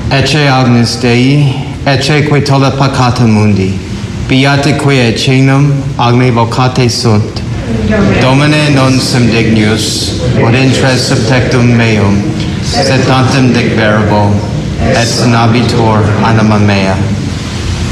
Ecce agnus Dei, ecce que tolle peccata mundi, beate que ecenum agne vocate sunt. Domine non sum dignus, ut intres subtectum meum, sed tantum dic verbo, et sanabitur anima mea.